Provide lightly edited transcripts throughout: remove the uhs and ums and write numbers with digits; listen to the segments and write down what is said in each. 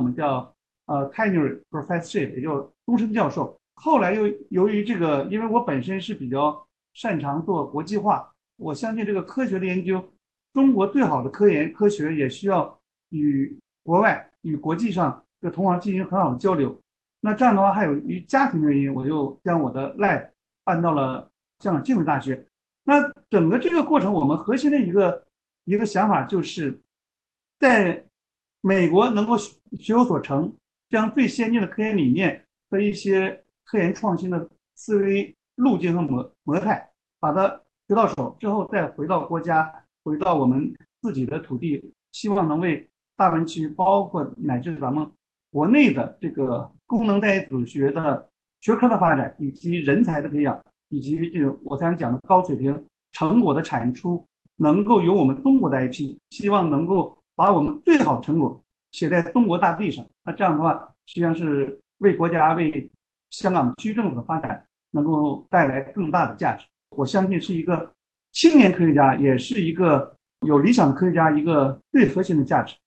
我们叫tenure professorship，也就是终身教授。后来又由于这个，因为我本身是比较擅长做国际化，我相信这个科学的研究，中国最好的科学也需要与国外、与国际上的同行进行很好的交流。那这样的话，还有于家庭原因，我就将我的 lab 搬到了香港浸会大学。那整个这个过程，我们核心的一个想法就是，在美国能够学有所成，将最先进的科研理念和一些科研创新的思维路径和模态，把它学到手之后，再回到国家，回到我们自己的土地，希望能为大湾区，包括乃至咱们国内的这个功能代数学的学科的发展，以及人才的培养，以及这个我刚才讲的高水平成果的产出，能够由我们中国的 IP，希望能够把我们最好的成果写在中国大地上。那这样的话，实际上是为国家、为香港区政府的发展能够带来更大的价值。我相信是一个青年科学家，也是一个有理想的科学家一个最核心的价值。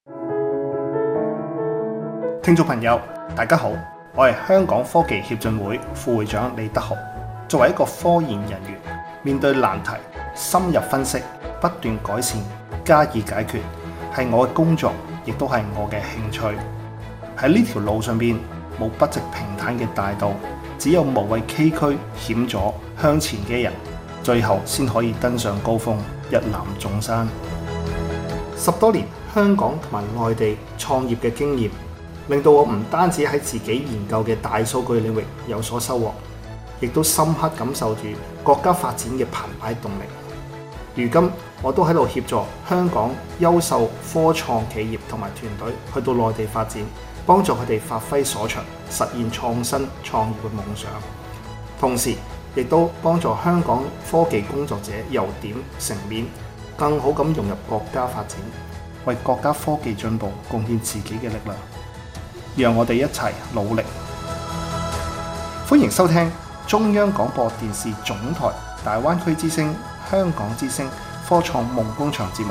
聽眾朋友，大家好，我係香港科技協進會副會長李德豪。作為一個科研人員，面對難題，深入分析，不斷改善，加以解決，係我嘅工作，亦都係我嘅興趣。喺呢條路上邊，冇不直平坦嘅大道，只有無畏崎嶇險阻向前嘅人，最後先可以登上高峰，一覽眾山。10多年香港同埋內地創業嘅經驗，令到我唔單止喺自己研究嘅大數據領域有所收穫，亦都深刻感受住國家發展嘅澎湃動力。如今我都喺度協助香港優秀科創企業同埋團隊去到內地發展，幫助佢哋發揮所長，實現創新創業嘅夢想。同時亦都幫助香港科技工作者由點成面，更好咁融入國家發展，為國家科技進步貢獻自己嘅力量。讓我哋一齊努力。歡迎收聽中央廣播電視總台大灣區之聲、香港之聲科創夢工場節目。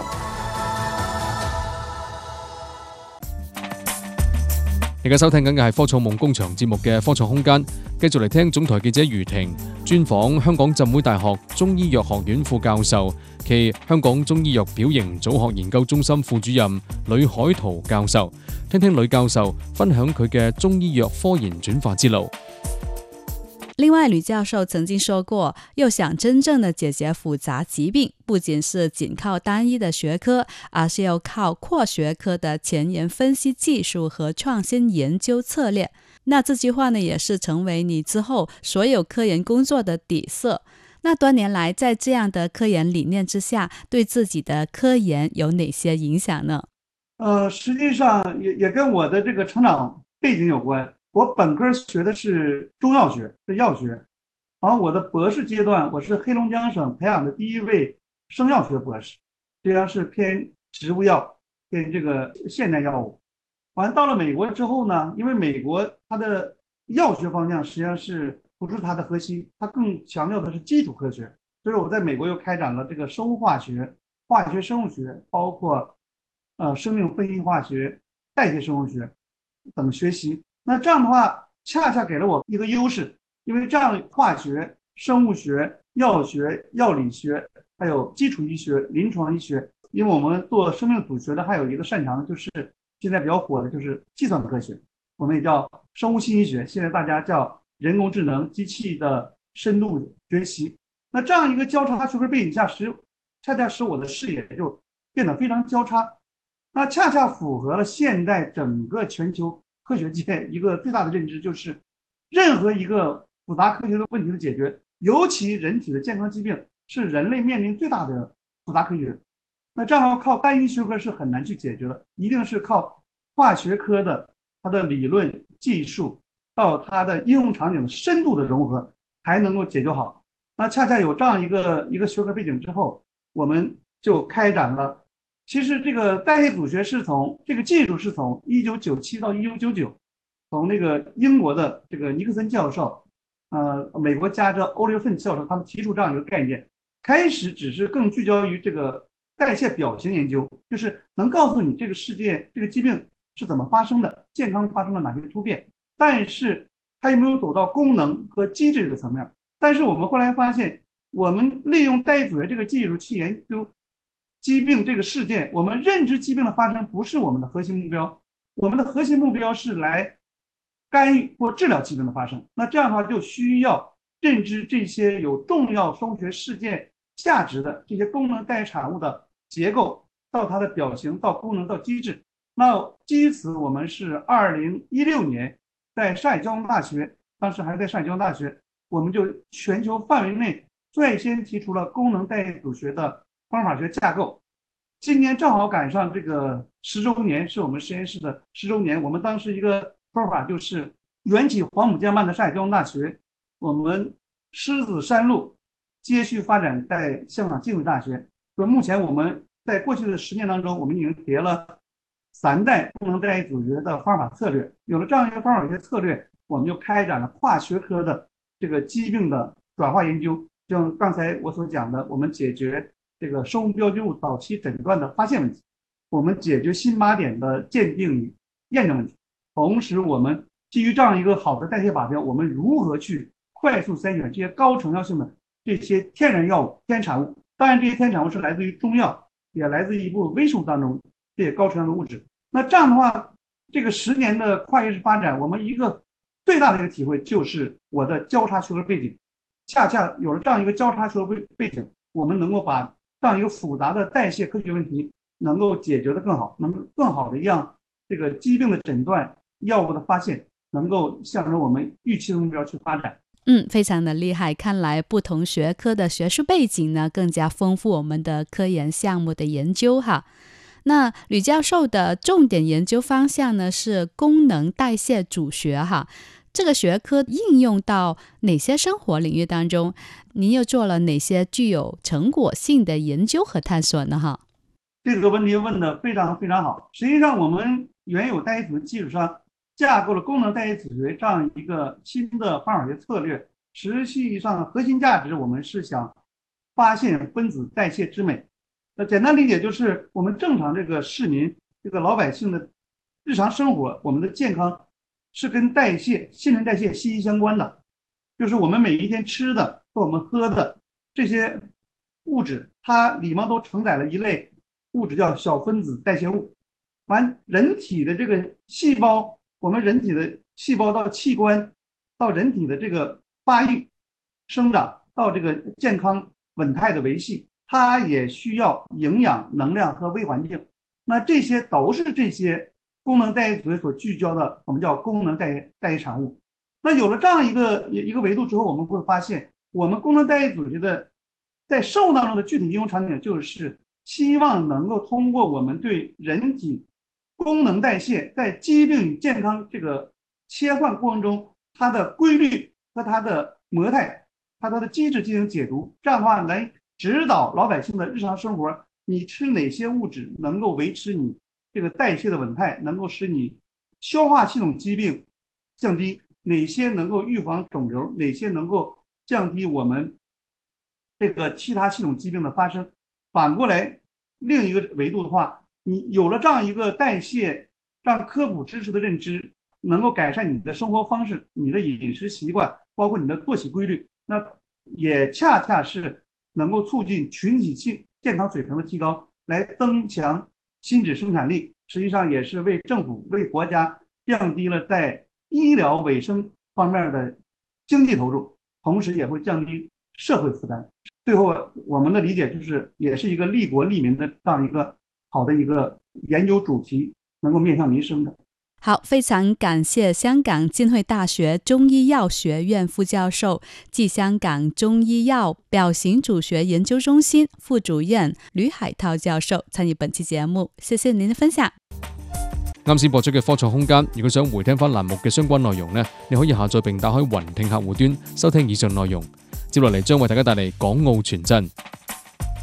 而家收聽緊嘅係科創夢工場節目嘅科創空間，繼續嚟聽總台記者余婷專訪香港浸會大學中醫藥學院副教授暨香港中醫藥表型組學研究中心副主任呂海濤教授，聽聽呂教授分享佢嘅中醫藥科研轉化之路。 另外，吕教授曾经说过，要想真正的解决复杂疾病，不仅是仅靠单一的学科，而是要靠跨学科的前沿分析技术和创新研究策略。那这句话呢，也是成为你之后所有科研工作的底色。那多年来，在这样的科研理念之下，对自己的科研有哪些影响呢？ 实际上也跟我的这个成长背景有关。我本科学的是中药学，是药学，然后我的博士阶段，我是黑龙江省培养的第一位生药学博士，实际上是偏植物药，偏这个现代药物。完到了美国之后呢，因为美国它的药学方向实际上不是它的核心，它更强调的是基础科学，所以我在美国又开展了这个生物化学、化学生物学，包括生命分析化学、代谢生物学等学习。那这样的话，恰恰给了我一个优势，因为这样化学、生物学、药学、药理学，还有基础医学、临床医学，因为我们做生命组学的，还有一个擅长的就是现在比较火的就是计算科学，我们也叫生物信息学，现在大家叫人工智能、机器的深度学习。那这样一个交叉学科背景下，恰恰使我的视野就变得非常交叉，那恰恰符合了现代整个全球科学界一个最大的认知，就是任何一个复杂科学的问题的解决，尤其人体的健康疾病是人类面临最大的复杂科学。那这样靠单一学科是很难去解决的，一定是靠跨学科的它的理论技术到它的应用场景的深度的融合，才能够解决好。那恰恰有这样一个学科背景之后，我们就开展了。其实这个代谢组学是从这个技术是从1997到1999，从那个英国的这个尼克森教授，美国加州欧利芬教授他们提出这样一个概念，开始只是更聚焦于这个代谢表型研究，就是能告诉你这个世界这个疾病是怎么发生的，健康发生了哪些突变，但是它有没有走到功能和机制的层面。但是我们后来发现，我们利用代子学这个技术去研究疾病这个事件，我们认知疾病的发生不是我们的核心目标，我们的核心目标是来干预或治疗疾病的发生。那这样的话就需要认知这些有重要生物学事件价值的这些功能代谢产物的结构，到它的表型，到功能，到机制。那基于此，我们是2016年在上海交通大学，当时还在上海交通大学，我们就全球范围内率先提出了功能代谢组学的方法学架构。今年正好赶上这个10周年，是我们实验室的10周年。我们当时一个方法就是缘起黄埔建办的上海交通大学，我们狮子山路接续发展在香港浸会大学。目前我们在过去的10年当中，我们已经结了3代功能代谢组学的方法策略。有了这样一个方法学策略，我们就开展了跨学科的这个疾病的转化研究。就像刚才我所讲的，我们解决这个生物标记物早期诊断的发现问题，我们解决新靶点的鉴定与验证问题，同时我们基于这样一个好的代谢靶标，我们如何去快速筛选这些高成药性的这些天然药物、天然产物。当然这些天然产物是来自于中药，也来自于一部分微生物当中这些高成药的物质。那这样的话，这个10年的跨越式发展，我们一个最大的一个体会就是我的交叉学科背景，恰恰有了这样一个交叉学科背景，我们能够把这样一个复杂的代谢科学问题能够解决得更好，能够更好的让这个疾病的诊断、药物的发现能够向着我们预期的目标去发展。 非常的厉害，看来不同学科的学术背景呢，更加丰富我们的科研项目的研究哈。那吕教授的重点研究方向呢是功能代谢组学哈，这个学科应用到哪些生活领域当中？您又做了哪些具有成果性的研究和探索呢？哈， 这个问题问得非常非常好。实际上，我们原有代谢组的基础上架构了功能代谢组学这样一个新的方法学策略。实际上，核心价值我们是想发现分子代谢之美。简单理解就是我们正常这个市民、这个老百姓的日常生活，我们的健康是跟代谢、新陈代谢息息相关的。就是我们每一天吃的和我们喝的这些物质，它里面都承载了一类物质叫小分子代谢物。人体的这个细胞，我们人体的细胞到器官，到人体的这个发育、生长，到这个健康稳态的维系，它也需要营养、能量和微环境。那这些都是这些功能代谢组学所聚焦的，我们叫功能代谢产物。那有了这样一个维度之后，我们会发现，我们功能代谢组学的在生物当中的具体应用场景，就是希望能够通过我们对人体功能代谢在疾病与健康这个切换过程中，它的规律和它的模态、它的机制进行解读，这样的话来指导老百姓的日常生活，你吃哪些物质能够维持你这个代谢的稳态，能够使你消化系统疾病降低，哪些能够预防肿瘤，哪些能够降低我们这个其他系统疾病的发生。反过来，另一个维度的话，你有了这样一个代谢让科普知识的认知，能够改善你的生活方式、你的饮食习惯，包括你的作息规律，那也恰恰是能够促进群体性健康水平的提高，来增强新质生产力，实际上也是为政府、为国家降低了在医疗卫生方面的经济投入，同时也会降低社会负担。最后，我们的理解就是，也是一个利国利民的这样一个好的一个研究主题，能够面向民生的。 好，非常感谢香港浸会大学中医药学院副教授暨香港中医药表型组學研究中心副主任呂海涛教授參與本期節目，謝謝您的分享。 啱先播出嘅科創空間，如果想回聽翻欄目嘅相關內容呢，你可以下載並打開雲聽客戶端收聽以上內容。接落嚟將為大家帶嚟港澳傳真。